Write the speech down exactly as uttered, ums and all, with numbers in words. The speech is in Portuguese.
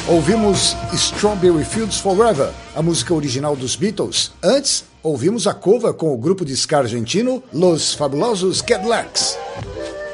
Ouvimos Strawberry Fields Forever, a música original dos Beatles. Antes, ouvimos a cover com o grupo de ska argentino Los Fabulosos Cadillacs.